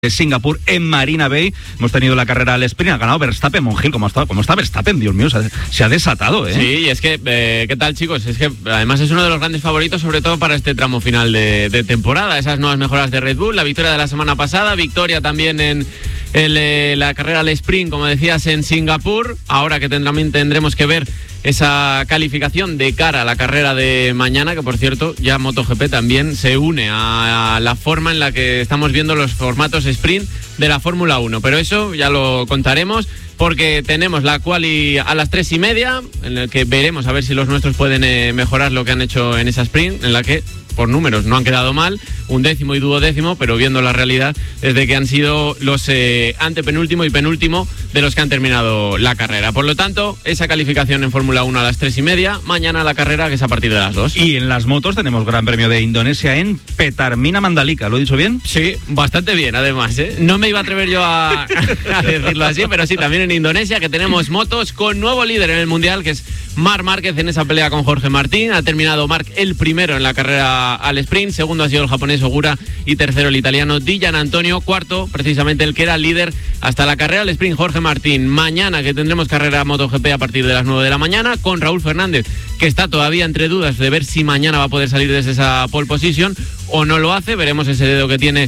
de Singapur en Marina Bay. Hemos tenido la carrera al sprint, ha ganado Verstappen. Monjil, ¿cómo está Verstappen? Dios mío, se ha desatado, ¿eh? Sí, y es que, ¿qué tal, chicos? Es que además es uno de los grandes favoritos, sobre todo para este tramo final de temporada. Esas nuevas mejoras de Red Bull, la victoria de la semana pasada, victoria también en la carrera al sprint, como decías, en Singapur. Ahora que tendremos que ver esa calificación de cara a la carrera de mañana, que por cierto ya MotoGP también se une a la forma en la que estamos viendo los formatos sprint de la Fórmula 1, pero eso ya lo contaremos porque tenemos la quali a las 3:30, en el que veremos a ver si los nuestros pueden mejorar lo que han hecho en esa sprint, en la que por números no han quedado mal, 11º y 12º, pero viendo la realidad desde que han sido los antepenúltimo y penúltimo de los que han terminado la carrera. Por lo tanto, esa calificación en Fórmula 1 a las 3:30, mañana la carrera, que es a partir de las 2. Y en las motos tenemos Gran Premio de Indonesia en Petarmina Mandalika, ¿lo he dicho bien? Sí, bastante bien además, ¿eh? No me iba a atrever yo a decirlo así, pero sí, también en Indonesia, que tenemos motos con nuevo líder en el Mundial, que es Marc Márquez, en esa pelea con Jorge Martín. Ha terminado Marc el primero en la carrera al sprint, segundo ha sido el japonés Ogura y tercero el italiano Di Gianantonio, cuarto precisamente el que era líder hasta la carrera al sprint, Jorge Martín. Mañana, que tendremos carrera MotoGP a partir de las 9 de la mañana con Raúl Fernández, que está todavía entre dudas de ver si mañana va a poder salir desde esa pole position o no lo hace. Veremos ese dedo que tiene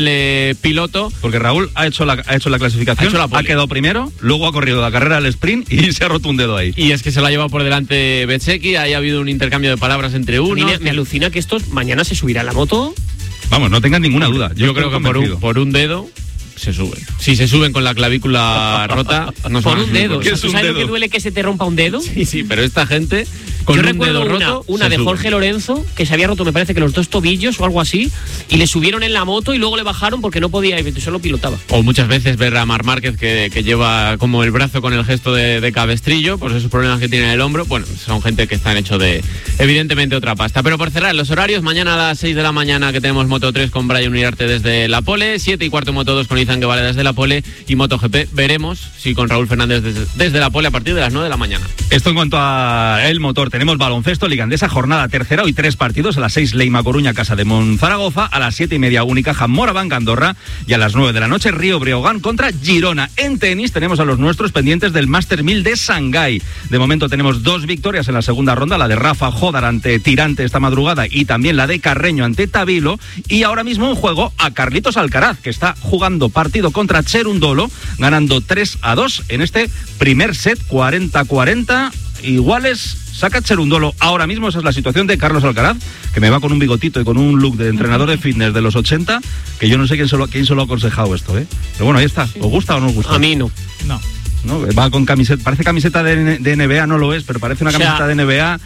el piloto, porque Raúl ha hecho la clasificación, ha quedado primero, luego ha corrido la carrera al sprint y se ha roto un dedo ahí. Y es que se lo ha llevado por delante Bezzecchi. Ahí ha habido un intercambio de palabras entre unos. Me alucina que estos mañana se subirá la moto. Vamos, no tengan ninguna duda. Yo creo que por un dedo se suben. Si se suben con la clavícula rota, no por un dedo. ¿Tú sabes lo que duele que se te rompa un dedo? Sí, pero esta gente con yo un recuerdo dedo roto, una de Jorge Lorenzo, que se había roto, me parece que los 2 tobillos o algo así, y le subieron en la moto y luego le bajaron porque no podía ir, solo pilotaba. O muchas veces ver a Marc Márquez que lleva como el brazo con el gesto de cabestrillo, pues esos problemas que tiene en el hombro. Bueno, son gente que están hecho de, evidentemente, otra pasta. Pero por cerrar los horarios, mañana a las 6 de la mañana, que tenemos Moto 3 con Brian Uriarte desde la pole, 7:15 Moto 2 con Izan Guevara desde la pole, y MotoGP veremos si con Raúl Fernández desde la pole a partir de las 9 de la mañana. Esto en cuanto a el motor. Tenemos baloncesto, Liga Endesa, jornada tercera, hoy 3 partidos. A las 6 Leima Coruña, Casa de Monzaragoza, a las 7:30 Unicaja Moraván Andorra, y a las 9 de la noche Río Breogán contra Girona. En tenis tenemos a los nuestros pendientes del Master 1000 de Shanghái. De momento tenemos 2 victorias en la segunda ronda, la de Rafa Jodar ante Tirante esta madrugada y también la de Carreño ante Tabilo, y ahora mismo en juego a Carlitos Alcaraz, que está jugando partido contra Cherundolo, ganando 3-2 en este primer set, 40-40 iguales. Saca Cherundolo ahora mismo. Esa es la situación de Carlos Alcaraz, que me va con un bigotito y con un look de entrenador de fitness de los 80, que yo no sé quién se lo ha aconsejado esto, ¿eh? Pero bueno, ahí está. ¿Os gusta o no os gusta? A mí no. No, va con camiseta, parece camiseta de NBA, no lo es, pero parece una camiseta de NBA,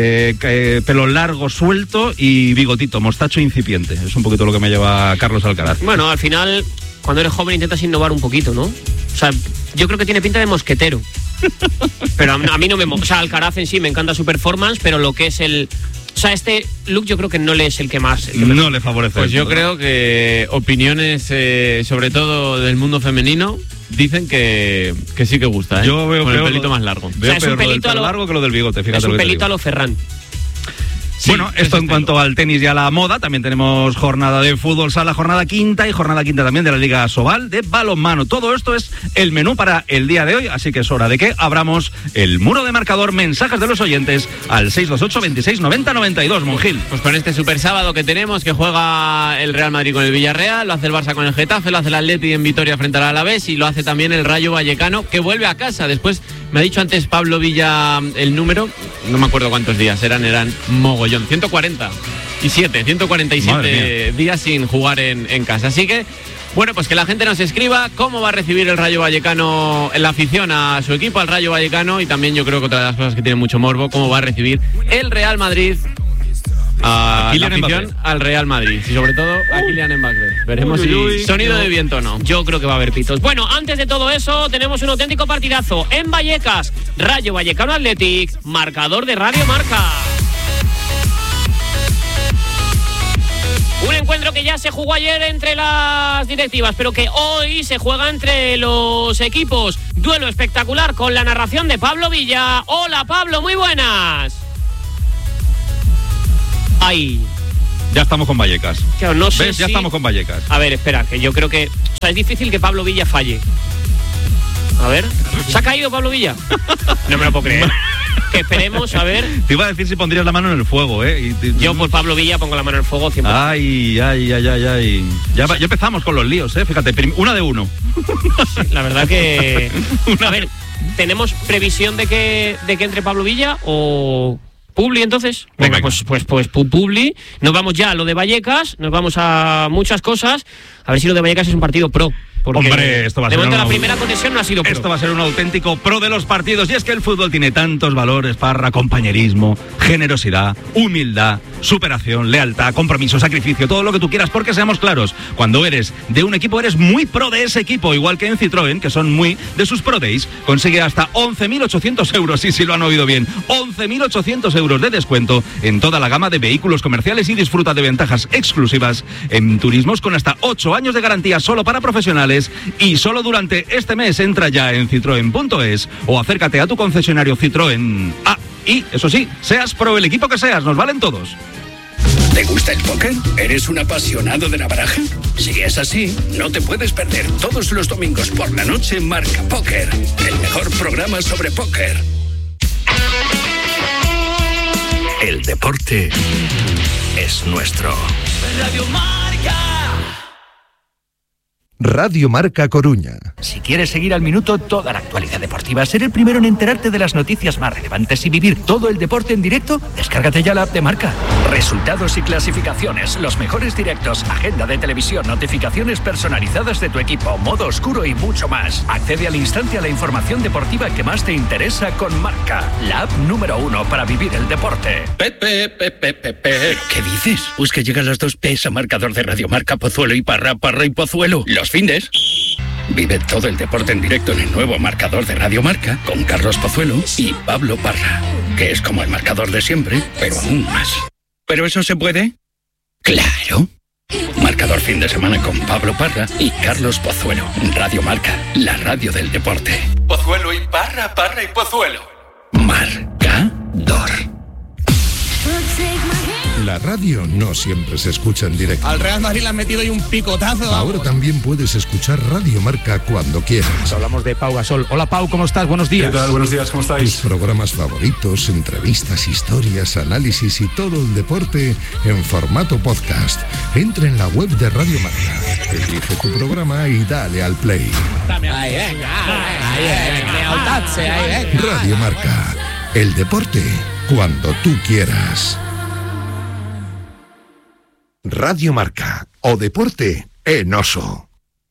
pelo largo, suelto y bigotito, mostacho incipiente. Es un poquito lo que me lleva Carlos Alcaraz. Bueno, al final, cuando eres joven intentas innovar un poquito, ¿no? O sea, yo creo que tiene pinta de mosquetero. Pero a mí no me... O sea, Alcaraz en sí me encanta su performance, pero lo que es el... O sea, este look yo creo que no le es el que más... no le favorece. Pues yo creo que opiniones, sobre todo del mundo femenino, dicen que sí que gusta, ¿eh? Yo veo con el pelito más largo. Veo peor lo del pelo largo que lo del bigote, fíjate. Es un pelito a lo Ferran. Sí, bueno, esto en cuanto al tenis y a la moda. También tenemos jornada de fútbol sala, jornada quinta también de la Liga Sobal de balonmano. Todo esto es el menú para el día de hoy, así que es hora de que abramos el muro de marcador. Mensajes de los oyentes al 628 26 90 92, Monjil. Pues con este super sábado que tenemos, que juega el Real Madrid con el Villarreal, lo hace el Barça con el Getafe, lo hace el Atleti en Vitoria frente al Alavés, y lo hace también el Rayo Vallecano, que vuelve a casa. Después, me ha dicho antes Pablo Villa el número, no me acuerdo cuántos días eran mogollón. 147 días sin jugar en casa. Así que, bueno, pues que la gente nos escriba cómo va a recibir el Rayo Vallecano, la afición a su equipo, al Rayo Vallecano, y también yo creo que otra de las cosas que tiene mucho morbo, cómo va a recibir el Real Madrid a la afición al Real Madrid, y sobre todo a Kylian Mbappé. Veremos si sonido de viento o no. Yo creo que va a haber pitos. Bueno, antes de todo eso, tenemos un auténtico partidazo en Vallecas. Rayo Vallecano Athletic, marcador de Radio Marca. Un encuentro que ya se jugó ayer entre las directivas, pero que hoy se juega entre los equipos. Duelo espectacular con la narración de Pablo Villa. Hola Pablo, muy buenas. Ay. Ya estamos con Vallecas. Claro, no sé. ¿Ves? Ya estamos con Vallecas. A ver, espera, que yo creo que... O sea, es difícil que Pablo Villa falle. A ver. ¿Se ha caído Pablo Villa? No me lo puedo creer. Que esperemos, a ver. Te iba a decir si pondrías la mano en el fuego, ¿eh? Yo por Pablo Villa pongo la mano en el fuego 100%. Ay. Ya empezamos con los líos, ¿eh? Fíjate, una de uno. Sí, la verdad que... A ver, ¿tenemos previsión de que entre Pablo Villa o... Publi, entonces? Venga, pues Publi. Nos vamos ya a lo de Vallecas, nos vamos a muchas cosas. A ver si lo de Vallecas es un partido pro. Hombre, esto va a ser la primera conexión no ha sido pro. Esto va a ser un auténtico pro de los partidos. Y es que el fútbol tiene tantos valores, Parra: compañerismo, generosidad, humildad, superación, lealtad, compromiso, sacrificio, todo lo que tú quieras, porque seamos claros, cuando eres de un equipo eres muy pro de ese equipo, igual que en Citroën, que son muy de sus Pro Days. Consigue hasta 11.800 euros, y si lo han oído bien, 11.800 euros de descuento en toda la gama de vehículos comerciales, y disfruta de ventajas exclusivas en turismos con hasta 8 años de garantía solo para profesionales. Y solo durante este mes. Entra ya en citroen.es o acércate a tu concesionario Citroën. Y eso sí, seas pro el equipo que seas, nos valen todos. ¿Te gusta el póker? ¿Eres un apasionado de la baraja? Si es así, no te puedes perder todos los domingos por la noche Marca Póker, el mejor programa sobre póker. El deporte es nuestro. Radio Marca. Radio Marca Coruña. Si quieres seguir al minuto toda la actualidad deportiva, ser el primero en enterarte de las noticias más relevantes y vivir todo el deporte en directo, descárgate ya la app de Marca. Resultados y clasificaciones, los mejores directos, agenda de televisión, notificaciones personalizadas de tu equipo, modo oscuro y mucho más. Accede al instante a la información deportiva que más te interesa con Marca, la app número 1 para vivir el deporte. ¿Qué dices? Pues que llegan las 2 P's a marcador de Radio Marca, Pozuelo y Parra, Parra y Pozuelo. Los findes. Vive todo el deporte en directo en el nuevo marcador de Radio Marca con Carlos Pozuelo y Pablo Parra, que es como el marcador de siempre, pero aún más. ¿Pero eso se puede? ¡Claro! Marcador fin de semana con Pablo Parra y Carlos Pozuelo. Radio Marca, la radio del deporte. Pozuelo y Parra, Parra y Pozuelo. Marcador. La radio no siempre se escucha en directo. Al Real Madrid le han metido ahí un picotazo. Ahora también puedes escuchar Radio Marca cuando quieras. Hablamos de Pau Gasol. Hola Pau, ¿cómo estás? Buenos días. ¿Qué tal? Buenos días, ¿cómo estáis? Tus programas favoritos, entrevistas, historias, análisis y todo el deporte en formato podcast. Entra en la web de Radio Marca, elige tu programa y dale al play. Radio Marca, el deporte cuando tú quieras. Radio Marca, o deporte en oso.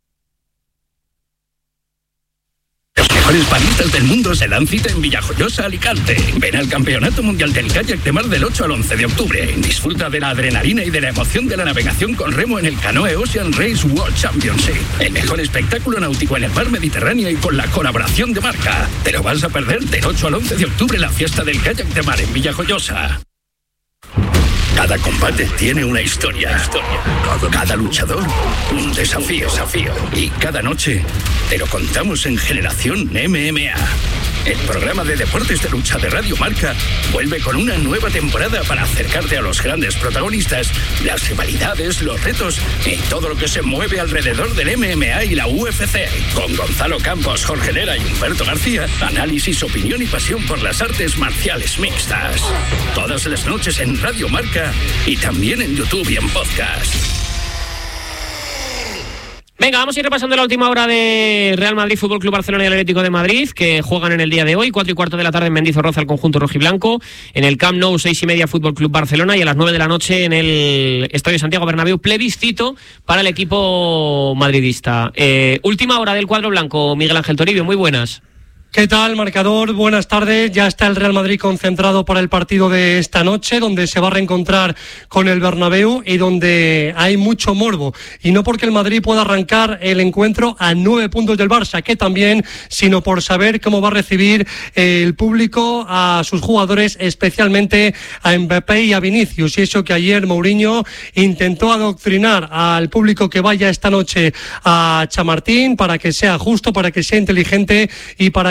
Los mejores baristas del mundo se dan cita en Villajoyosa, Alicante. Ven al Campeonato Mundial del Kayak de Mar del 8 al 11 de octubre. Disfruta de la adrenalina y de la emoción de la navegación con remo en el Canoe Ocean Race World Championship. El mejor espectáculo náutico en el mar Mediterráneo y con la colaboración de Marca. Te lo vas a perder del 8 al 11 de octubre la fiesta del kayak de mar en Villajoyosa. Cada combate tiene una historia. Cada luchador, un desafío. Y cada noche te lo contamos en Generación MMA. El programa de deportes de lucha de Radio Marca vuelve con una nueva temporada para acercarte a los grandes protagonistas, las rivalidades, los retos y todo lo que se mueve alrededor del MMA y la UFC. Con Gonzalo Campos, Jorge Lera y Humberto García, análisis, opinión y pasión por las artes marciales mixtas. Todas las noches en Radio Marca y también en YouTube y en podcast. Venga, vamos a ir repasando la última hora de Real Madrid, Fútbol Club Barcelona y el Atlético de Madrid, que juegan en el día de hoy, 4:15 de la tarde en Mendizorroza, el conjunto rojiblanco, en el Camp Nou, 6:30, Fútbol Club Barcelona, y a las 9 de la noche en el Estadio Santiago Bernabéu, plebiscito para el equipo madridista. Última hora del cuadro blanco, Miguel Ángel Toribio, muy buenas. ¿Qué tal, marcador? Buenas tardes. Ya está el Real Madrid concentrado para el partido de esta noche, donde se va a reencontrar con el Bernabéu y donde hay mucho morbo. Y no porque el Madrid pueda arrancar el encuentro a 9 puntos del Barça, que también, sino por saber cómo va a recibir el público a sus jugadores, especialmente a Mbappé y a Vinicius. Y eso que ayer Mourinho intentó adoctrinar al público que vaya esta noche a Chamartín para que sea justo, para que sea inteligente y para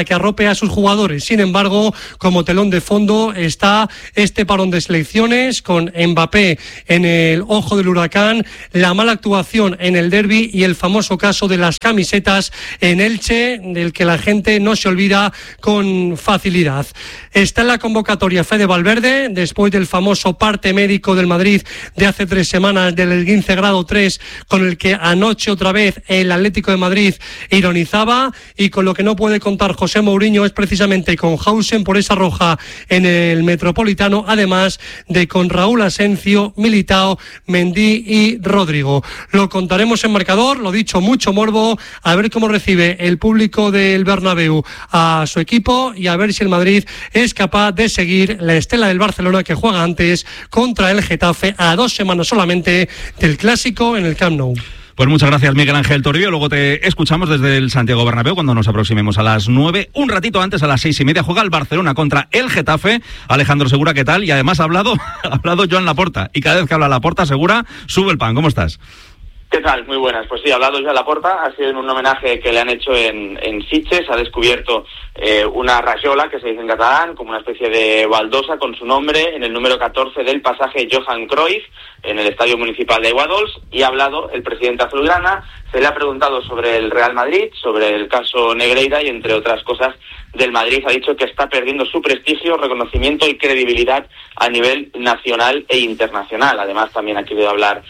que arrope a sus jugadores. Sin embargo, como telón de fondo está este parón de selecciones con Mbappé en el ojo del huracán, la mala actuación en el derbi y el famoso caso de las camisetas en Elche, del que la gente no se olvida con facilidad. Está en la convocatoria Fede Valverde, después del famoso parte médico del Madrid de hace 3 semanas del esguince grado 3, con el que anoche otra vez el Atlético de Madrid ironizaba, y con lo que no puede contar José Mourinho es precisamente con Hausen por esa roja en el Metropolitano, además de con Raúl Asencio, Militao, Mendy y Rodrigo. Lo contaremos en marcador, lo dicho, mucho morbo, a ver cómo recibe el público del Bernabéu a su equipo y a ver si el Madrid es capaz de seguir la estela del Barcelona, que juega antes contra el Getafe a 2 semanas solamente del clásico en el Camp Nou. Pues muchas gracias, Miguel Ángel Toribio. Luego te escuchamos desde el Santiago Bernabéu cuando nos aproximemos a las 9. Un ratito antes, a las 6:30, juega el Barcelona contra el Getafe. Alejandro Segura, ¿qué tal? Y además ha hablado Joan Laporta. Y cada vez que habla Laporta, Segura, sube el pan. ¿Cómo estás? ¿Qué tal? Muy buenas. Pues sí, ha hablado Joan Laporta, ha sido en un homenaje que le han hecho en Sitges, ha descubierto una rajola, que se dice en catalán, como una especie de baldosa con su nombre, en el número 14 del pasaje Johan Cruyff, en el Estadio Municipal de Aiguadols, y ha hablado el presidente azulgrana, se le ha preguntado sobre el Real Madrid, sobre el caso Negreira y entre otras cosas del Madrid. Ha dicho que está perdiendo su prestigio, reconocimiento y credibilidad a nivel nacional e internacional. Además, también ha querido hablar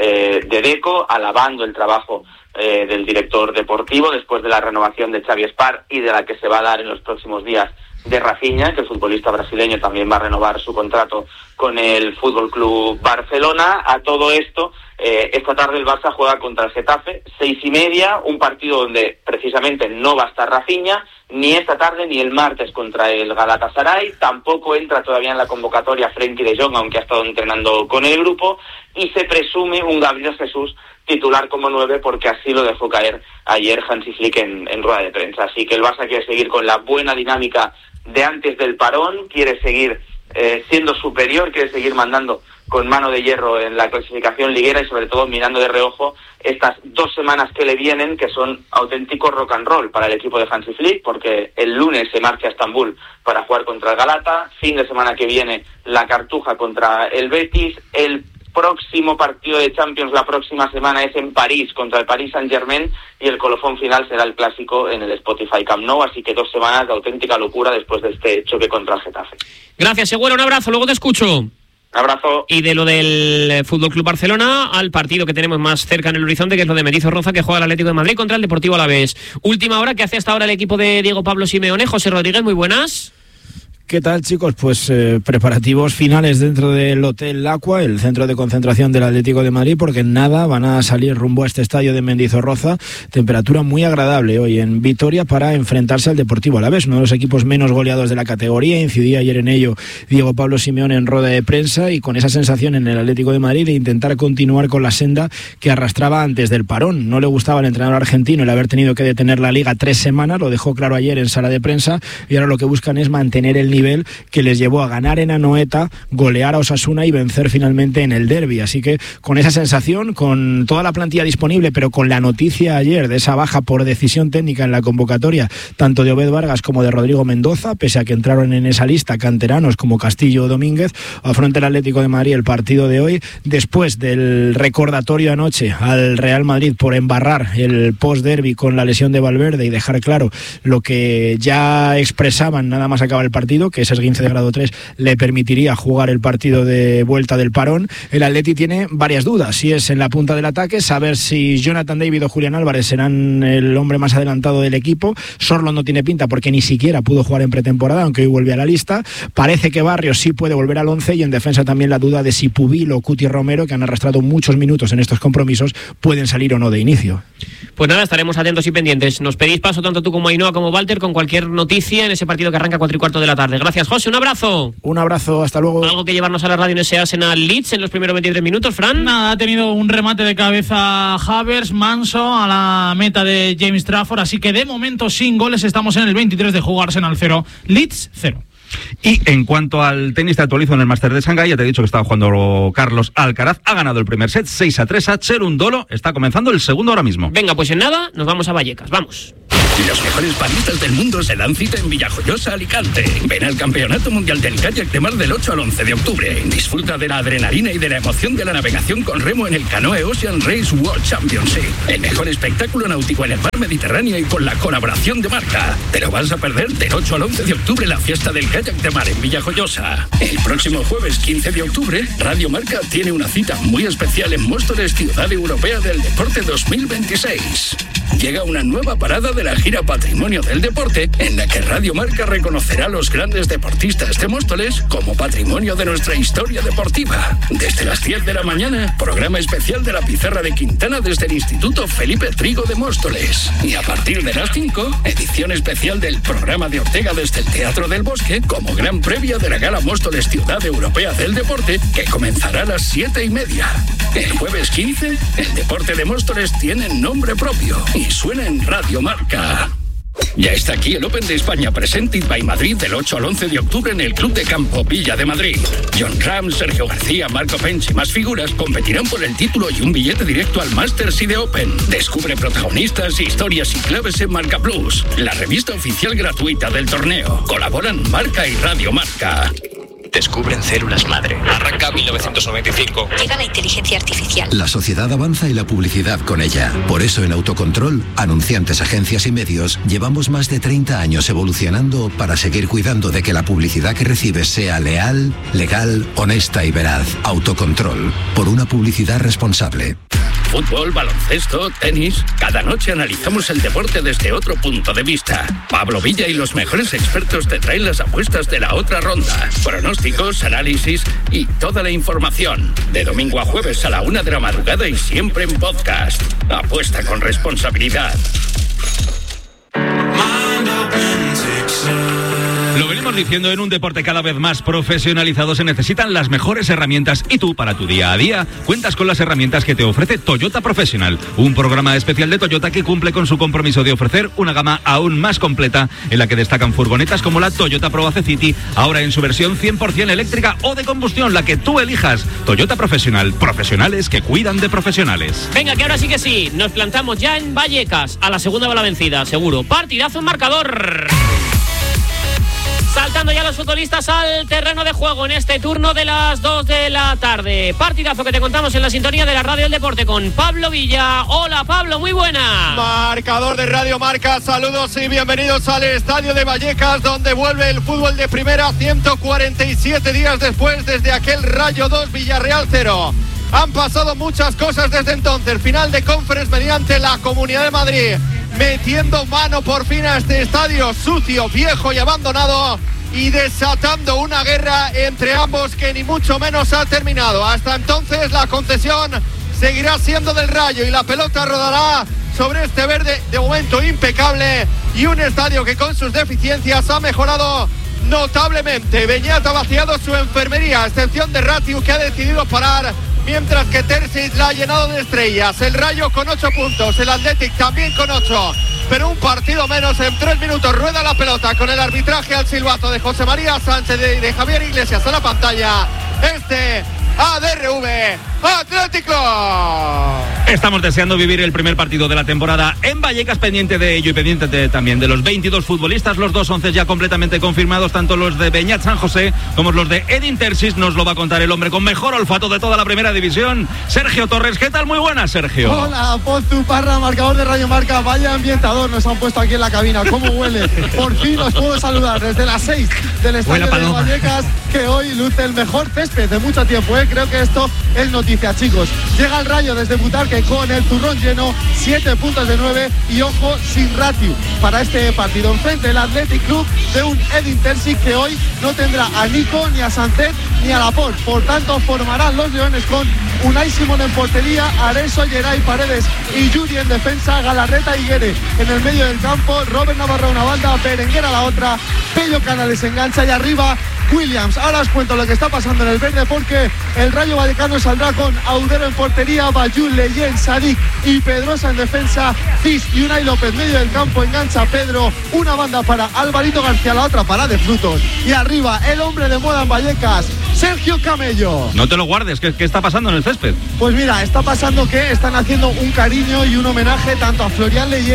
de Deco, alabando el trabajo del director deportivo después de la renovación de Xavi Espar y de la que se va a dar en los próximos días de Rafinha, que el futbolista brasileño también va a renovar su contrato con el Fútbol Club Barcelona. A todo esto, esta tarde el Barça juega contra el Getafe, 6:30, un partido donde precisamente no va a estar Rafinha, ni esta tarde ni el martes contra el Galatasaray. Tampoco entra todavía en la convocatoria Frenkie de Jong, aunque ha estado entrenando con el grupo, y se presume un Gabriel Jesús titular como 9, porque así lo dejó caer ayer Hansi Flick en rueda de prensa. Así que el Barça quiere seguir con la buena dinámica de antes del parón, quiere seguir siendo superior, quiere seguir mandando con mano de hierro en la clasificación liguera y sobre todo mirando de reojo estas 2 semanas que le vienen, que son auténtico rock and roll para el equipo de Hansi Flick, porque el lunes se marcha a Estambul para jugar contra el Galata, fin de semana que viene la Cartuja contra el Betis, el próximo partido de Champions la próxima semana es en París contra el Paris Saint-Germain y el colofón final será el clásico en el Spotify Camp Nou, así que 2 semanas de auténtica locura después de este choque contra el Getafe. Gracias, Segura, un abrazo, luego te escucho. Un abrazo. Y de lo del Fútbol Club Barcelona al partido que tenemos más cerca en el horizonte, que es lo de Mendizorroza, que juega el Atlético de Madrid contra el Deportivo Alavés. Última hora, ¿qué hace hasta ahora el equipo de Diego Pablo Simeone? José Rodríguez, muy buenas. ¿Qué tal, chicos? Pues preparativos finales dentro del Hotel Aqua, el centro de concentración del Atlético de Madrid, porque en nada van a salir rumbo a este estadio de Mendizorroza. Temperatura muy agradable hoy en Vitoria para enfrentarse al Deportivo Alavés, uno de los equipos menos goleados de la categoría. Incidía ayer en ello Diego Pablo Simeone en rueda de prensa, y con esa sensación en el Atlético de Madrid de intentar continuar con la senda que arrastraba antes del parón. No le gustaba al entrenador argentino el haber tenido que detener la Liga 3 semanas, lo dejó claro ayer en sala de prensa, y ahora lo que buscan es mantener el nivel que les llevó a ganar en Anoeta, golear a Osasuna y vencer finalmente en el derbi. Así que con esa sensación, con toda la plantilla disponible, pero con la noticia ayer de esa baja por decisión técnica en la convocatoria, tanto de Obed Vargas como de Rodrigo Mendoza, pese a que entraron en esa lista canteranos como Castillo o Domínguez, afronta el Atlético de Madrid el partido de hoy, después del recordatorio anoche al Real Madrid por embarrar el post-derbi con la lesión de Valverde y dejar claro lo que ya expresaban nada más acaba el partido, que ese esguince de grado 3 le permitiría jugar el partido de vuelta del parón. El Atleti tiene varias dudas, si es en la punta del ataque, saber si Jonathan David o Julián Álvarez serán el hombre más adelantado del equipo. Sorlo no tiene pinta porque ni siquiera pudo jugar en pretemporada, aunque hoy vuelve a la lista. Parece que Barrios sí puede volver al 11, y en defensa también la duda de si Pubil o Cuti Romero, que han arrastrado muchos minutos en estos compromisos, pueden salir o no de inicio. Pues nada, estaremos atentos y pendientes. Nos pedís paso tanto tú como Ainhoa como Walter con cualquier noticia en ese partido que arranca a 4:15 de la tarde. Gracias, José, un abrazo. Un abrazo, hasta luego. Algo que llevarnos a la radio en ese Arsenal Leeds en los primeros 23 minutos, Fran. Nada, ha tenido un remate de cabeza Havertz, manso, a la meta de James Trafford, así que de momento sin goles, estamos en el 23 de juego. Arsenal 0, Leeds 0. Y en cuanto al tenis, te actualizo en el Máster de Shanghái. Ya te he dicho que estaba jugando Carlos Alcaraz. Ha ganado el primer set 6-3 a Cherundolo. Está comenzando el segundo ahora mismo. Venga, pues en nada, nos vamos a Vallecas. Vamos. Los mejores panistas del mundo se dan cita en Villajoyosa, Alicante. Ven al Campeonato Mundial del Kayak de Mar del 8 al 11 de octubre. Disfruta de la adrenalina y de la emoción de la navegación con remo en el Canoe Ocean Race World Championship. El mejor espectáculo náutico en el mar Mediterráneo y con la colaboración de Marca. Te lo vas a perder del 8 al 11 de octubre la fiesta del kayak de mar en Villajoyosa. El próximo jueves 15 de octubre, Radio Marca tiene una cita muy especial en Móstoles, Ciudad Europea del Deporte 2026. Llega una nueva parada de la gira Patrimonio del Deporte, en la que Radio Marca reconocerá a los grandes deportistas de Móstoles como patrimonio de nuestra historia deportiva. Desde las 10 de la mañana, programa especial de la Pizarra de Quintana desde el Instituto Felipe Trigo de Móstoles. Y a partir de las 5, edición especial del programa de Ortega desde el Teatro del Bosque, como gran previa de la Gala Móstoles Ciudad Europea del Deporte, que comenzará a las 7:30. El jueves 15, el deporte de Móstoles tiene nombre propio y suena en Radio Marca. Ya está aquí el Open de España Presented by Madrid del 8 al 11 de octubre en el Club de Campo Villa de Madrid. John Ram, Sergio García, Marco Pence y más figuras competirán por el título y un billete directo al Masters y de Open. Descubre protagonistas, historias y claves en Marca Plus, la revista oficial gratuita del torneo. Colaboran Marca y Radio Marca. Descubren células madre. Arranca 1995. Llega la inteligencia artificial. La sociedad avanza y la publicidad con ella. Por eso en Autocontrol, anunciantes, agencias y medios, llevamos más de 30 años evolucionando para seguir cuidando de que la publicidad que recibes sea leal, legal, honesta y veraz. Autocontrol. Por una publicidad responsable. Fútbol, baloncesto, tenis. Cada noche analizamos el deporte desde otro punto de vista. Pablo Villa y los mejores expertos te traen las apuestas de la otra ronda. Pronósticos, análisis y toda la información. De domingo a jueves a la 1 de la madrugada y siempre en podcast. Apuesta con responsabilidad. Lo venimos diciendo, en un deporte cada vez más profesionalizado se necesitan las mejores herramientas y tú, para tu día a día, cuentas con las herramientas que te ofrece Toyota Professional, un programa especial de Toyota que cumple con su compromiso de ofrecer una gama aún más completa en la que destacan furgonetas como la Toyota Proace City, ahora en su versión 100% eléctrica o de combustión, la que tú elijas. Toyota Professional, profesionales que cuidan de profesionales. Venga, que ahora sí que sí, nos plantamos ya en Vallecas, a la segunda va la vencida, seguro. Partidazo en marcador. Saltando ya los futbolistas al terreno de juego en este turno de las 2 de la tarde. Partidazo que te contamos en la sintonía de la Radio del Deporte con Pablo Villa. Hola Pablo, muy buena. Marcador de Radio Marca, saludos y bienvenidos al estadio de Vallecas, donde vuelve el fútbol de primera 147 días después, desde aquel Rayo 2 Villarreal 0. Han pasado muchas cosas desde entonces. Final de Conference mediante la Comunidad de Madrid, metiendo mano por fin a este estadio sucio, viejo y abandonado, y desatando una guerra entre ambos que ni mucho menos ha terminado. Hasta entonces la concesión seguirá siendo del Rayo y la pelota rodará sobre este verde de momento impecable, y un estadio que con sus deficiencias ha mejorado notablemente. Beñat ha vaciado su enfermería, a excepción de Ratiu, que ha decidido parar, mientras que Terzic la ha llenado de estrellas. El Rayo con 8 puntos, el Athletic también con 8, pero un partido menos. En 3 minutos rueda la pelota con el arbitraje al silbato de José María Sánchez y de Javier Iglesias a la pantalla. ADRV Atlético. Estamos deseando vivir el primer partido de la temporada en Vallecas, pendiente de ello y pendiente también de los 22 futbolistas, los 2 once ya completamente confirmados, tanto los de Beñat San José como los de Edin Terzic. Nos lo va a contar el hombre con mejor olfato de toda la primera división, Sergio Torres. ¿Qué tal? Muy buenas, Sergio. Hola, Pozu Parra, marcador de Radio Marca. Vaya ambientador nos han puesto aquí en la cabina. ¿Cómo huele? Por fin os puedo saludar desde las 6 del estadio de Vallecas, que hoy luce el mejor césped de mucho tiempo, ¿eh? Creo que esto es noticia, chicos. Llega el Rayo desde Butarque con el turrón lleno, 7 puntos de 9 y ojo, sin Ratiu para este partido. Enfrente el Athletic Club de un Edin Terzic que hoy no tendrá a Nico, ni a Sancet, ni a Laporte. Por tanto, formarán los leones con Unai Simón en portería, Areso, Geray, Paredes y Yuri en defensa, Galarreta y Guere en el medio del campo, Robert Navarro a una banda, Berenguer a la otra, Pello Canales engancha y arriba Williams. Ahora os cuento lo que está pasando en el verde, porque el Rayo Vallecano saldrá con Audero en portería, Bayul, Leyen, Sadik y Pedrosa en defensa, Cis y Unai López medio del campo, engancha Pedro, una banda para Alvarito García, la otra para De Frutos, y arriba el hombre de moda en Vallecas, Sergio Camello. No te lo guardes, ¿qué está pasando en el césped? Pues mira, está pasando que están haciendo un cariño y un homenaje tanto a Florian Leyen,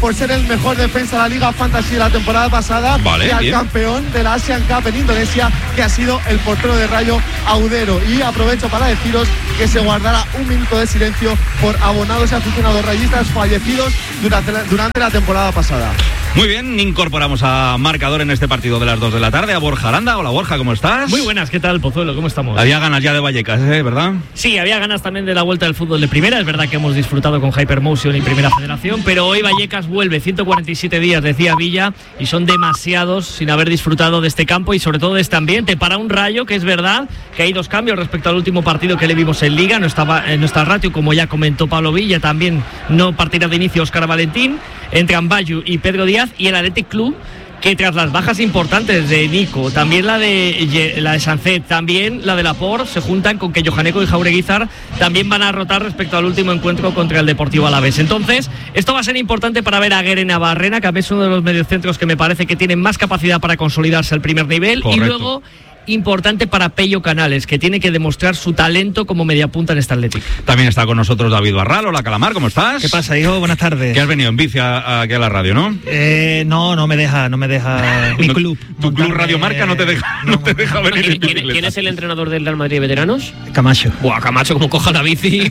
por ser el mejor defensa de la Liga Fantasy de la temporada pasada, vale, y al bien. campeón de la Asian Cup en Indonesia, que ha sido el portero de Rayo, Audero. Y aprovecho para deciros que se guardará un minuto de silencio por abonados y aficionados rayistas fallecidos durante la temporada pasada. Muy bien, incorporamos a marcador en este partido de las 2 de la tarde a Borja Aranda. Hola Borja, ¿cómo estás? Muy buenas, ¿qué tal, Pozuelo? ¿Cómo estamos? Había ganas ya de Vallecas, ¿verdad? Sí, había ganas también de la vuelta del fútbol de primera. Es verdad que hemos disfrutado con Hypermotion y Primera Federación, pero hoy Vallecas vuelve. 147 días, decía Villa, y son demasiados sin haber disfrutado de este campo y sobre todo de este ambiente. Para un Rayo, que es verdad que hay 2 cambios respecto al último partido que le vimos en Liga. No está Ratio, como ya comentó Pablo Villa, también no partirá de inicio Óscar Valentín. Entran Bayu y Pedro Díaz, y el Athletic Club, que tras las bajas importantes de Nico, también la de Sancet, también la de Laporte, se juntan con que Johaneco y Jaureguizar también van a rotar respecto al último encuentro contra el Deportivo Alavés. Entonces, esto va a ser importante para ver a Guere Navarrena, que a mí es uno de los mediocentros que me parece que tienen más capacidad para consolidarse al primer nivel. Correcto. Y luego, importante para Pello Canales, que tiene que demostrar su talento como mediapunta en este Atlético. También está con nosotros David Barral. Hola Calamar, ¿cómo estás? ¿Qué pasa, hijo? Buenas tardes. Que has venido en bici aquí a la radio, ¿no? No me deja mi club. Tu club Radio Marca no te deja venir en bicicleta. ¿Quién es el entrenador del Real Madrid de veteranos? Camacho. Buah, Camacho, como coja la bici.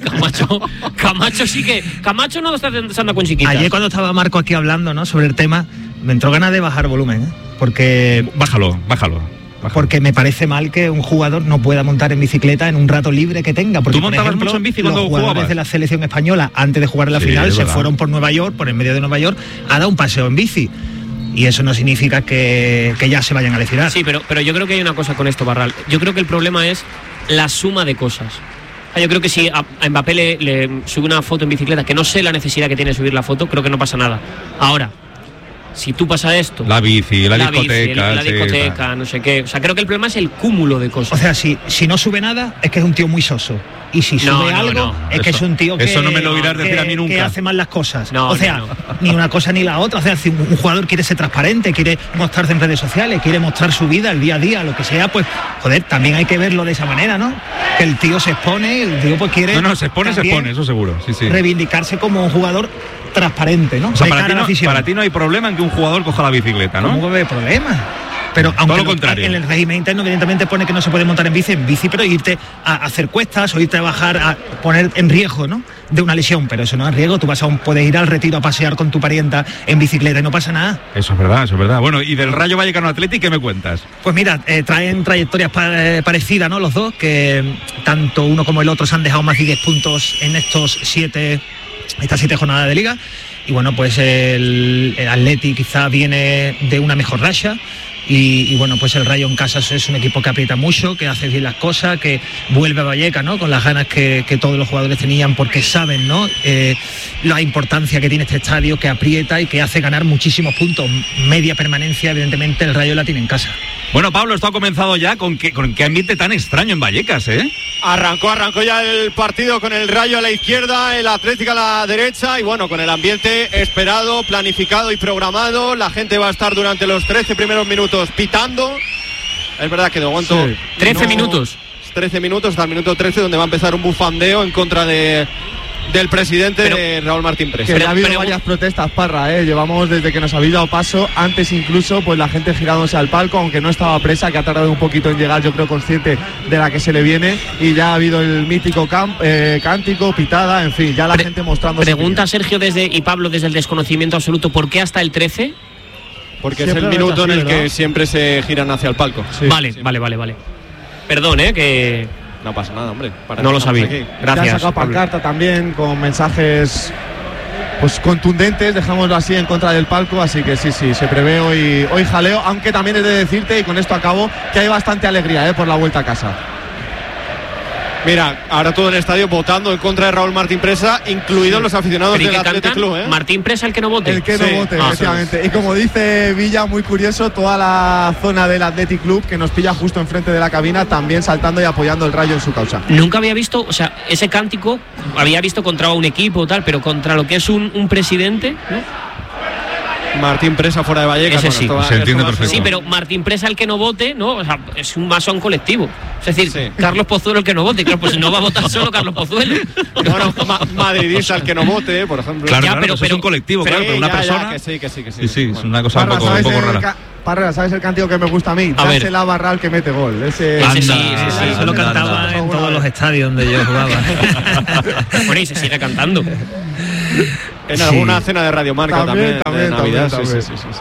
Camacho sí que... Camacho no está andando con chiquitas. Ayer cuando estaba Marco aquí hablando, ¿no?, sobre el tema, me entró ganas de bajar volumen, porque... Bájalo. Porque me parece mal que un jugador no pueda montar en bicicleta en un rato libre que tenga. Porque, ¿tú montabas por ejemplo, mucho en bici cuando los jugadores jugabas? de la selección española, antes de jugar en la final, se fueron por Nueva York, por el medio de Nueva York, a dar un paseo en bici. Y eso no significa que ya se vayan a desfilar. Sí, pero yo creo que hay una cosa con esto, Barral. Yo creo que el problema es la suma de cosas. Yo creo que si a Mbappé le sube una foto en bicicleta, que no sé la necesidad que tiene de subir la foto, creo que no pasa nada. Ahora, si tú pasas esto, la bici, la discoteca, la discoteca, no sé qué. O sea, creo que el problema es el cúmulo de cosas. O sea, si no sube nada, es que es un tío muy soso. Y si sube algo, es que es un tío que... Eso no me lo oirás decir a mí nunca. Que hace mal las cosas. Ni una cosa ni la otra. O sea, si un jugador quiere ser transparente, quiere mostrarse en redes sociales, quiere mostrar su vida, el día a día, lo que sea, pues, joder, también hay que verlo de esa manera, ¿no? Que el tío se expone, el tío pues quiere... No, se expone, eso seguro. Sí. Reivindicarse como un jugador transparente, ¿no? O sea, para ti no hay problema en que un jugador coja la bicicleta, ¿no? ¿Cómo ve problema? Pero aunque todo lo contrario. En el régimen interno evidentemente pone que no se puede montar en bici, pero irte a hacer cuestas o irte a bajar, a poner en riesgo, ¿no?, de una lesión, pero eso no es riesgo. Tú puedes ir al retiro a pasear con tu parienta en bicicleta y no pasa nada. Eso es verdad. Bueno, y del Rayo Vallecano Athletic, ¿qué me cuentas? Pues mira, traen trayectorias parecidas, ¿no?, los dos, que tanto uno como el otro se han dejado más de 10 puntos en estas 7 jornadas de liga. Y bueno, pues el Atleti quizá viene de una mejor racha. Y bueno, pues el Rayo en casa es un equipo que aprieta mucho, que hace bien las cosas, que vuelve a Vallecas, ¿no?, con las ganas que todos los jugadores tenían, porque saben, ¿no?, la importancia que tiene este estadio, que aprieta y que hace ganar muchísimos puntos. Media permanencia, evidentemente, el Rayo la tiene en casa. Bueno, Pablo, esto ha comenzado ya con qué ambiente tan extraño en Vallecas, ¿eh? Arrancó ya el partido con el Rayo a la izquierda, el Atlético a la derecha, y bueno, con el ambiente esperado, planificado y programado. La gente va a estar durante los 13 primeros minutos pitando. Es verdad que de momento... Sí. 13 minutos. 13 minutos hasta el minuto 13, donde va a empezar un bufandeo en contra del presidente de Raúl Martín Presa. Ha habido varias protestas, Parra, Llevamos desde que nos habéis dado paso, antes incluso, pues la gente girándose al palco, aunque no estaba Presa, que ha tardado un poquito en llegar, yo creo, consciente de la que se le viene, y ya ha habido el mítico cántico, pitada, en fin, ya la gente mostrando... Pregunta Sergio y Pablo desde el desconocimiento absoluto, ¿por qué hasta el 13? Porque siempre es el minuto en el que siempre se giran hacia el palco. Sí. Vale. Perdón, que... No pasa nada, hombre. No lo sabía. Gracias. Ya ha sacado pancarta también con mensajes pues contundentes, dejámoslo así, en contra del palco, así que sí, se prevé hoy jaleo, aunque también he de decirte, y con esto acabo, que hay bastante alegría por la vuelta a casa. Mira, ahora todo el estadio votando en contra de Raúl Martín Presa, incluidos los aficionados del Athletic Club, ¿eh? Martín Presa, el que no vote. El que no vote, efectivamente. Y como dice Villa, muy curioso, toda la zona del Athletic Club, que nos pilla justo enfrente de la cabina, también saltando y apoyando el Rayo en su causa. Nunca había visto, o sea, ese cántico, había visto contra un equipo o tal, pero contra lo que es un presidente, ¿no? Martín Presa fuera de Vallecas. Ese sí. Se entiende perfecto. Sí, pero Martín Presa el que no vote, ¿no? O sea, es un masón colectivo. Es decir, Carlos Pozuelo el que no vote. Claro, pues no va a votar solo Carlos Pozuelo. Bueno, madridista el que no vote, por ejemplo. Claro, pero es un colectivo, claro, pero una persona. Que sí. Sí, es una cosa un poco rara. Parra, ¿sabes el cántico que me gusta a mí? Darse la barra al que mete gol. Ese sí, eso lo cantaba en todos los estadios donde yo jugaba. Bueno, y se sigue cantando. En alguna cena de Radio Marca también de Navidad. Sí.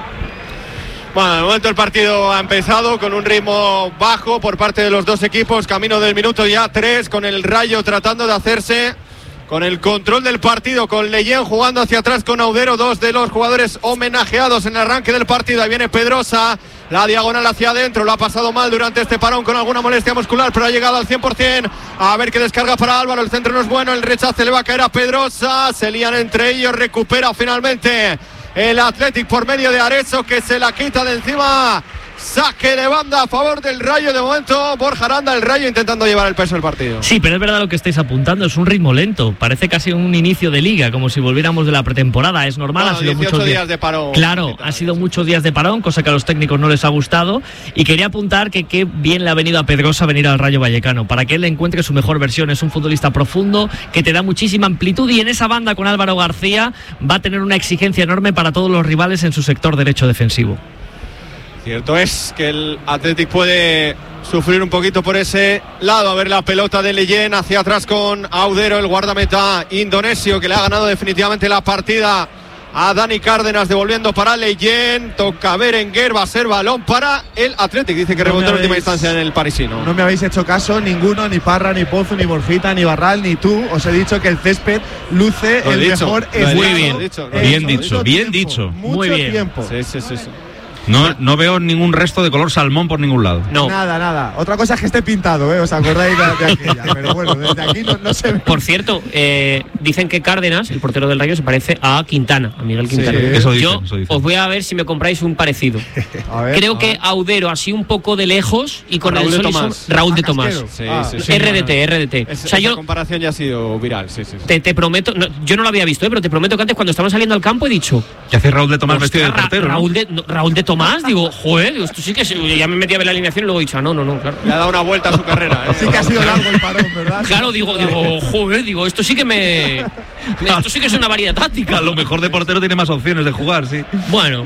Bueno, de momento el partido ha empezado con un ritmo bajo por parte de los dos equipos, camino del minuto ya 3, con el Rayo tratando de hacerse con el control del partido, con Leyen jugando hacia atrás con Audero, dos de los jugadores homenajeados en el arranque del partido. Ahí viene Pedrosa, la diagonal hacia adentro, lo ha pasado mal durante este parón con alguna molestia muscular, pero ha llegado al 100%. A ver qué descarga para Álvaro, el centro no es bueno, el rechace le va a caer a Pedrosa, se lían entre ellos, recupera finalmente el Athletic por medio de Arezzo, que se la quita de encima. Saque de banda a favor del Rayo. De momento Borja Aranda, el Rayo intentando llevar el peso del partido. Sí, pero es verdad lo que estáis apuntando, es un ritmo lento, parece casi un inicio de liga, como si volviéramos de la pretemporada. Es normal, ha sido muchos días de parón. Claro, ha sido muchos días de parón, cosa que a los técnicos no les ha gustado, y quería apuntar que qué bien le ha venido a Pedrosa venir al Rayo Vallecano, para que él encuentre su mejor versión. Es un futbolista profundo, que te da muchísima amplitud, y en esa banda con Álvaro García va a tener una exigencia enorme para todos los rivales en su sector derecho defensivo. Cierto es que el Athletic puede sufrir un poquito por ese lado. A ver la pelota de Leyen hacia atrás con Audero, el guardameta indonesio, que le ha ganado definitivamente la partida a Dani Cárdenas, devolviendo para Leyen. Toca Berenguer, va a ser balón para el Athletic. Dice que rebotó en última instancia en el parisino. No me habéis hecho caso ninguno, ni Parra, ni Pozo, ni Borjita, ni Barral, ni tú. Os he dicho que el césped luce el mejor. Muy bien, bien dicho. Mucho tiempo. Sí. No veo ningún resto de color salmón por ningún lado. No. Nada. Otra cosa es que esté pintado, ¿os acordáis de aquella? Pero bueno, desde aquí no se ve. Por cierto, dicen que Cárdenas, el portero del Rayo, se parece a Quintana, a Miguel Quintana. Sí, eso dicen. Yo os voy a ver si me compráis un parecido. Creo que Audero así un poco de lejos y con Raúl el de Tomás. Raúl de Tomás. Sí. RDT. Esa comparación ya ha sido viral. Sí. Te prometo, yo no lo había visto, pero te prometo que antes cuando estaban saliendo al campo he dicho, ¿qué hace Raúl de Tomás vestido de portero? Raúl de Tomás, digo, joder, esto sí que ya me metí a ver la alineación y luego he dicho, no, claro. Le ha dado una vuelta a su carrera. Sí que ha sido largo el parón, ¿verdad? Claro, digo, joder, esto sí que esto sí que es una variedad táctica. A lo mejor de portero tiene más opciones de jugar, sí. Bueno.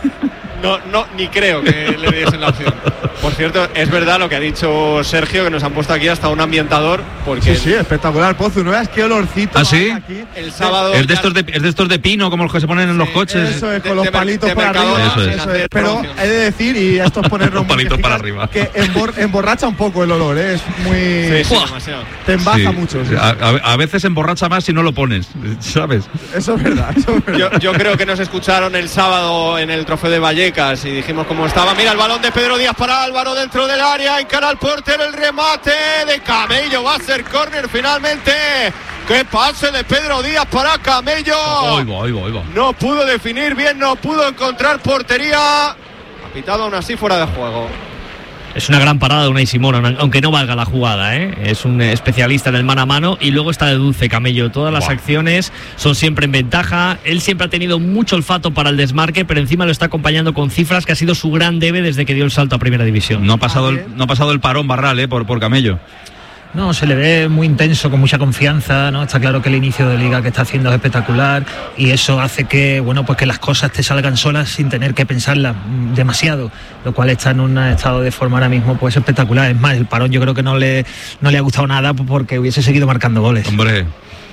No, ni creo que le diesen la opción. Por cierto, es verdad lo que ha dicho Sergio, que nos han puesto aquí hasta un ambientador. Porque sí, espectacular, Pozo. No veas qué olorcito. ¿Ah, sí? Aquí. El sábado. Es de estos de pino, como los que se ponen en los coches. Eso es, con los palitos para arriba. Eso es. Pero he de decir, y esto es ponerlo palitos para arriba, que emborracha un poco el olor, es muy. Sí, demasiado. Te embaja mucho. Sí. A veces emborracha más si no lo pones, ¿sabes? Eso es verdad. Yo creo que nos escucharon el sábado en el Trofeo de Vallecas y dijimos cómo estaba. Mira el balón de Pedro Díaz para Álvaro dentro del área, encara al portero, el remate de Camello, va a ser córner finalmente. ¡Qué pase de Pedro Díaz para Camello! Ahí va. No pudo definir bien, no pudo encontrar portería. Ha pitado aún así fuera de juego. Es una gran parada de Unai Simón, aunque no valga la jugada, ¿eh? Es un especialista en el mano a mano, y luego está de dulce Camello. Todas las acciones son siempre en ventaja. Él siempre ha tenido mucho olfato para el desmarque, pero encima lo está acompañando con cifras, que ha sido su gran debe desde que dio el salto a Primera División. No ha pasado el parón Barral, por Camello. No, se le ve muy intenso, con mucha confianza, ¿no? Está claro que el inicio de liga que está haciendo es espectacular, y eso hace que, pues que las cosas te salgan solas sin tener que pensarlas demasiado, lo cual está en un estado de forma ahora mismo pues espectacular. Es más, el parón yo creo que no le ha gustado nada, porque hubiese seguido marcando goles. Hombre.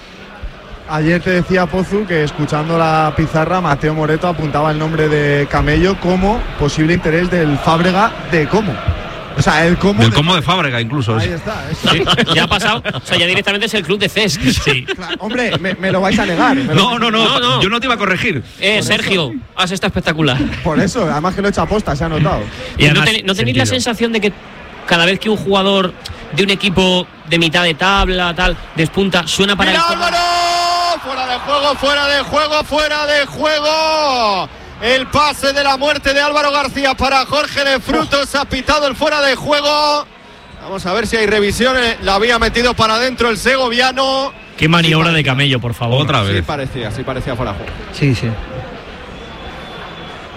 Ayer te decía, Pozu, que escuchando la pizarra, Mateo Moreto apuntaba el nombre de Camello como posible interés del Fábrega de Como. O sea, el Como. Del Como de Fábrega, incluso. Ahí está. Sí, ya ha pasado. O sea, ya directamente es el club de CESC. Sí. Claro, hombre, me lo vais a negar. No. Yo no te iba a corregir. Sergio, has estado espectacular. Por eso, además que lo he hecho a posta, se ha notado. Y ¿no tenéis la sensación de que cada vez que un jugador de un equipo de mitad de tabla, tal, despunta, suena para ¡mira, Álvaro! Fuera de juego. El pase de la muerte de Álvaro García para Jorge de Frutos. Ha pitado el fuera de juego. Vamos a ver si hay revisiones. La había metido para adentro el segoviano. Qué maniobra de Camello, por favor. Otra vez. Sí parecía fuera de juego. Sí.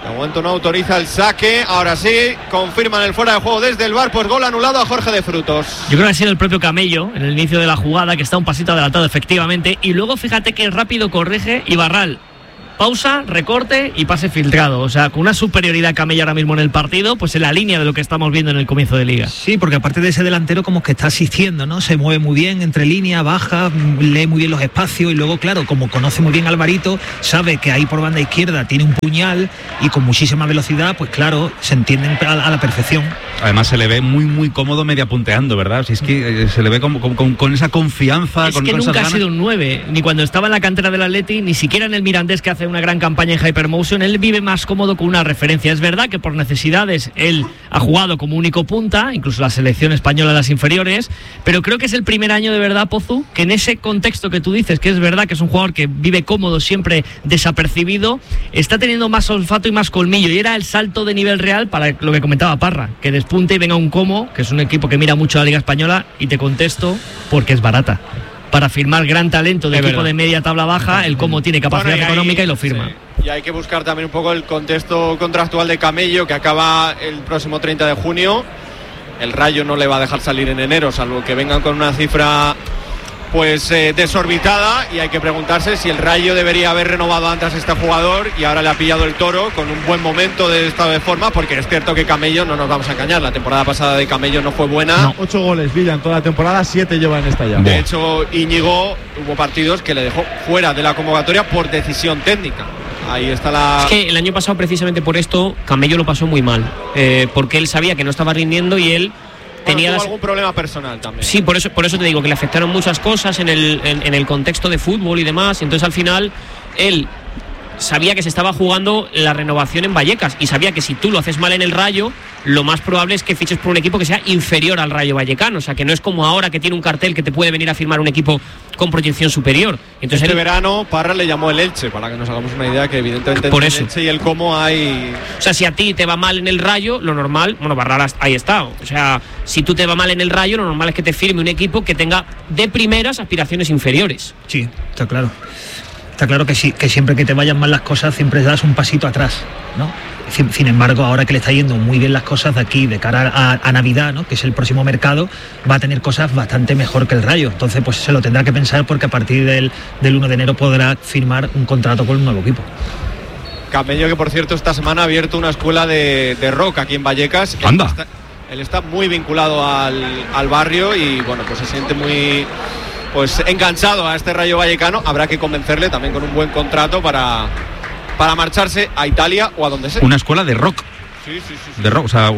De momento no autoriza el saque. Ahora sí, confirman el fuera de juego desde el VAR, pues gol anulado a Jorge de Frutos. Yo creo que ha sido el propio Camello en el inicio de la jugada, que está un pasito adelantado efectivamente, y luego fíjate que rápido corrige y Barral. Pausa, recorte y pase filtrado. O sea, con una superioridad Camello ahora mismo en el partido, pues en la línea de lo que estamos viendo en el comienzo de liga. Sí, porque aparte de ese delantero como que está asistiendo, ¿no? Se mueve muy bien entre líneas, baja, lee muy bien los espacios y luego, claro, como conoce muy bien a Alvarito, sabe que ahí por banda izquierda tiene un puñal y con muchísima velocidad, pues claro, se entienden a la perfección. Además se le ve muy cómodo media punteando, ¿verdad? Si es que se le ve con esa confianza. Es que nunca ha sido un 9, ni cuando estaba en la cantera del Atleti, ni siquiera en el Mirandés, que hace una gran campaña en Hypermotion. Él vive más cómodo con una referencia. Es verdad que por necesidades él ha jugado como único punta, incluso la selección española de las inferiores, pero creo que es el primer año de verdad, Pozu, que en ese contexto que tú dices, que es verdad que es un jugador que vive cómodo, siempre desapercibido, está teniendo más olfato y más colmillo, y era el salto de nivel real para lo que comentaba Parra, que despunte y venga un Como, que es un equipo que mira mucho a la Liga Española, y te contesto porque es barata. Para firmar gran talento de equipo de media tabla baja, el Como tiene capacidad económica y lo firma. Sí. Y hay que buscar también un poco el contexto contractual de Camello, que acaba el próximo 30 de junio. El Rayo no le va a dejar salir en enero, salvo que vengan con una cifra pues desorbitada, y hay que preguntarse si el Rayo debería haber renovado antes a este jugador y ahora le ha pillado el toro con un buen momento de estado de forma, porque es cierto que Camello, no nos vamos a engañar, la temporada pasada de Camello no fue buena. No, 8 goles Villa en toda la temporada, 7 lleva en esta ya. De hecho, Íñigo hubo partidos que le dejó fuera de la convocatoria por decisión técnica. Ahí está la... Es que el año pasado, precisamente por esto, Camello lo pasó muy mal, porque él sabía que no estaba rindiendo y él tenía tuvo algún problema personal también. Sí, por eso te digo que le afectaron muchas cosas en el contexto de fútbol y demás, y entonces al final él sabía que se estaba jugando la renovación en Vallecas y sabía que si tú lo haces mal en el Rayo, lo más probable es que fiches por un equipo que sea inferior al Rayo Vallecano. O sea, que no es como ahora que tiene un cartel que te puede venir a firmar un equipo con proyección superior. Entonces este verano Parra le llamó el Elche, para que nos hagamos una idea, que evidentemente por entre eso. el Elche y el Como hay... O sea, si a ti te va mal en el Rayo, lo normal, bueno, Barral ahí está. O sea, si tú te va mal en el Rayo, lo normal es que te firme un equipo que tenga de primeras aspiraciones inferiores. Sí, está claro. Está claro que sí, que siempre que te vayan mal las cosas siempre das un pasito atrás, ¿no? Sin embargo, ahora que le está yendo muy bien las cosas de aquí, de cara a Navidad, ¿no?, que es el próximo mercado, va a tener cosas bastante mejor que el Rayo. Entonces, pues se lo tendrá que pensar, porque a partir del 1 de enero podrá firmar un contrato con un nuevo equipo. Camello, que por cierto esta semana ha abierto una escuela de rock aquí en Vallecas. ¡Anda! Él está muy vinculado al barrio y bueno, pues se siente muy... pues enganchado a este Rayo Vallecano. Habrá que convencerle también con un buen contrato para marcharse a Italia o a donde sea. Una escuela de rock. Sí. De rock, o sea,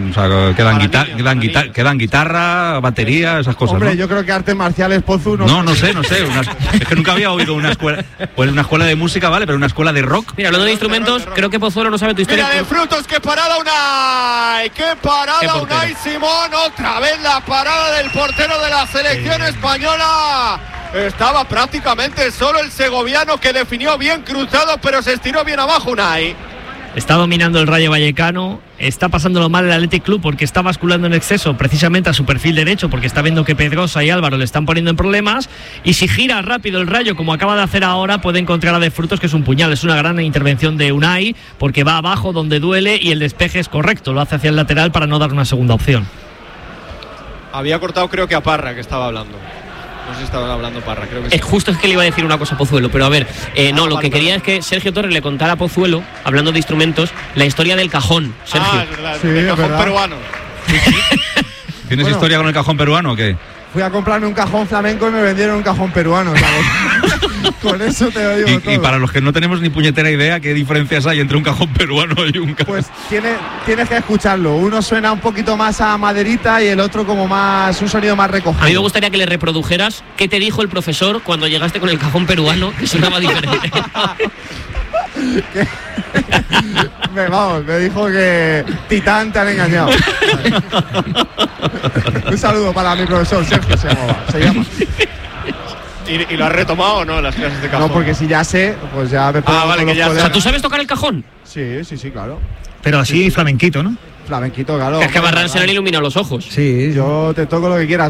quedan guitarra, batería, esas cosas. Hombre, ¿no? yo creo que artes marciales, Pozu, no sé. Es que nunca había oído una escuela. Pues una escuela de música, vale, pero una escuela de rock. Mira, hablando de instrumentos, creo que Pozuelo no sabe tu historia. Mira, de Frutos, que parada Unai, qué parada Unai Simón, otra vez la parada del portero de la selección española. Estaba prácticamente solo el segoviano, que definió bien cruzado, pero se estiró bien abajo Unai. Está dominando el Rayo Vallecano, está pasándolo mal el Athletic Club porque está basculando en exceso precisamente a su perfil derecho, porque está viendo que Pedrosa y Álvaro le están poniendo en problemas, y si gira rápido el Rayo como acaba de hacer ahora, puede encontrar a De Frutos, que es un puñal. Es una gran intervención de Unai, porque va abajo donde duele y el despeje es correcto, lo hace hacia el lateral para no dar una segunda opción. Había cortado, creo que a Parra, que estaba hablando. No sé si estaba hablando Parra, creo que sí. Justo es que le iba a decir una cosa a Pozuelo, pero a ver, lo que quería es que Sergio Torres le contara a Pozuelo, hablando de instrumentos, la historia del cajón, Sergio. Es verdad, el cajón peruano. ¿Tienes historia con el cajón peruano o qué? Fui a comprarme un cajón flamenco y me vendieron un cajón peruano, ¿sabes? Con eso te lo digo todo. Y para los que no tenemos ni puñetera idea, ¿qué diferencias hay entre un cajón peruano y un cajón? Pues tienes que escucharlo. Uno suena un poquito más a maderita y el otro como más, un sonido más recogido. A mí me gustaría que le reprodujeras qué te dijo el profesor cuando llegaste con el cajón peruano, que sonaba diferente. Me dijo que Titán, te han engañado. Un saludo para mi profesor Sergio, se llama. ¿Y lo has retomado o no las clases de cajón? No, porque si ya sé, pues ya me pongo vale, con que ya. O sea, ¿tú sabes tocar el cajón? Sí, claro. Pero así flamenquito, ¿no? Flamenquito, claro. Es que a Barran se le han iluminado los ojos. Sí, yo te toco lo que quieras. El Barrio, uno de mis artistas favoritos, y lo reviento con el cajón. Lo reviento.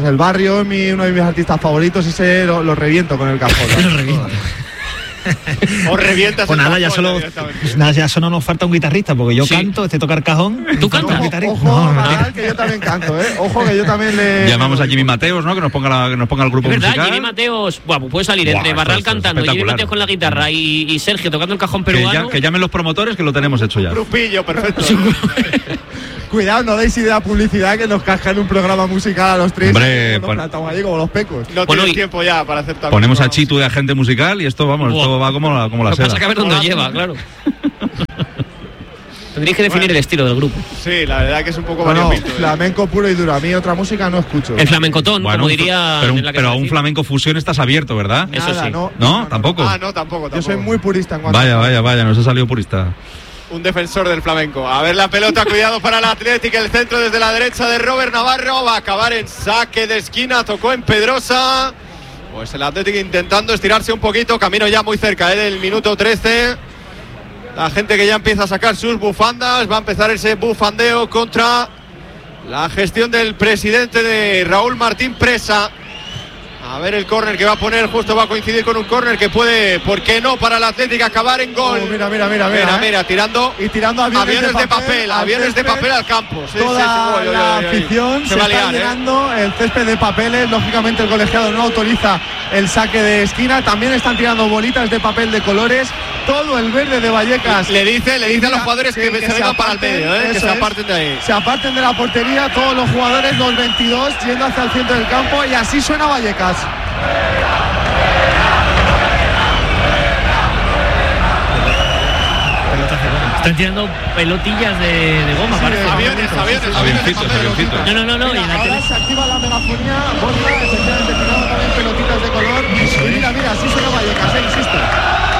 Lo reviento. Lo reviento. Tienes historia con el cajón peruano o qué? Fui a comprarme un cajón flamenco y me vendieron un cajón peruano. Pues tienes historia con el cajón peruano. O revientas pues el nada, ya solo nos falta un guitarrista, porque yo canto, toca el cajón. ¿Tú cantas? Ojo, Nadal, que yo también canto, Ojo, que yo también le... Llamamos a Jimmy Mateos, ¿no? Que nos ponga el grupo Es verdad, musical. Jimmy Mateos, bueno, puede salir entre Barral cantando, Jimmy Mateos con la guitarra y Sergio tocando el cajón peruano. Que llamen los promotores, que lo tenemos hecho ya. Grupillo, perfecto. Cuidado, no deis idea de publicidad que nos cascan un programa musical a los tres. Hombre, Plantamos allí como los pecos. No tienes tiempo ya para hacer también. Ponemos a Chitu de agente musical y esto, vamos, esto va como la seda. Pasa que a ver dónde lleva, claro. Tendréis que definir el estilo del grupo. Sí, la verdad que es un poco variopinto. Flamenco puro y duro. A mí otra música no escucho. El flamencotón, como diría... Pero a un flamenco fusión estás abierto, ¿verdad? Eso sí. ¿No? ¿Tampoco? No, tampoco. Yo soy muy purista en cuanto Vaya, nos ha salido purista. Un defensor del flamenco. A ver la pelota, cuidado para el Atlético. El centro desde la derecha de Robert Navarro. Va a acabar en saque de esquina. Tocó en Pedrosa. Pues el Atlético intentando estirarse un poquito. Camino ya muy cerca del minuto 13. La gente que ya empieza a sacar sus bufandas. Va a empezar ese bufandeo contra la gestión del presidente de Raúl Martín Presa. A ver el córner que va a poner, justo va a coincidir con un córner que puede, ¿por qué no? Para el Atlético acabar en gol. Mira, tirando aviones de papel al campo. Sí, toda la afición se está llenando el césped de papeles. Lógicamente el colegiado no autoriza el saque de esquina. También están tirando bolitas de papel de colores. Todo el verde de Vallecas. Le dice a los jugadores que se vengan para el medio, que se aparten de ahí. Se aparten de la portería todos los jugadores, los 22, yendo hacia el centro del campo, y así suena Vallecas. Están tirando pelotillas de goma, parece. Avioncitos. No. Ahora se activa la megafonía. Borja, efectivamente, tirando también pelotitas de color. Y mira, así suena Vallecas, insisto.